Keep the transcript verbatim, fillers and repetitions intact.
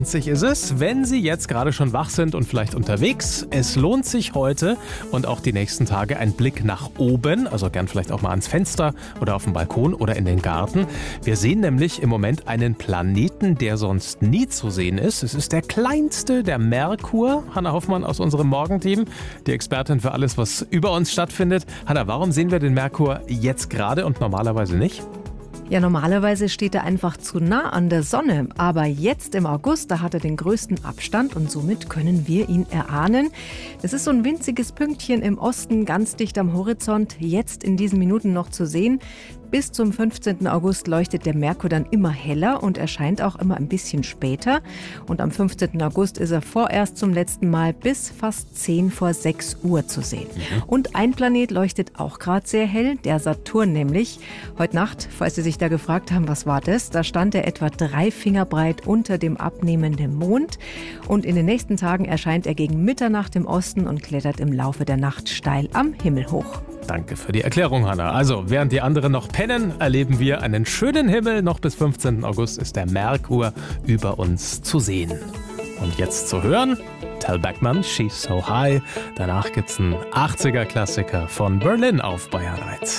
Ist es, wenn Sie jetzt gerade schon wach sind und vielleicht unterwegs. Es lohnt sich heute und auch die nächsten Tage ein Blick nach oben, also gern vielleicht auch mal ans Fenster oder auf den Balkon oder in den Garten. Wir sehen nämlich im Moment einen Planeten, der sonst nie zu sehen ist. Es ist der kleinste, der Merkur. Hanna Hoffmann aus unserem Morgenteam, die Expertin für alles, was über uns stattfindet. Hanna, warum sehen wir den Merkur jetzt gerade und normalerweise nicht? Ja, normalerweise steht er einfach zu nah an der Sonne, aber jetzt im August, da hat er den größten Abstand und somit können wir ihn erahnen. Das ist so ein winziges Pünktchen im Osten, ganz dicht am Horizont, jetzt in diesen Minuten noch zu sehen. Bis zum fünfzehnten August leuchtet der Merkur dann immer heller und erscheint auch immer ein bisschen später. Und am fünfzehnten August ist er vorerst zum letzten Mal bis fast zehn vor sechs Uhr zu sehen. Mhm. Und ein Planet leuchtet auch gerade sehr hell, der Saturn nämlich. Heute Nacht, falls Sie sich da gefragt haben, was war das? Da stand er etwa drei Finger breit unter dem abnehmenden Mond. Und in den nächsten Tagen erscheint er gegen Mitternacht im Osten und klettert im Laufe der Nacht steil am Himmel hoch. Danke für die Erklärung, Hanna. Also, während die anderen noch pennen, erleben wir einen schönen Himmel. Noch bis fünfzehnten August ist der Merkur über uns zu sehen. Und jetzt zu hören, Tal Beckmann, She's So High. Danach gibt's einen achtziger-Klassiker von Berlin auf Bayern eins.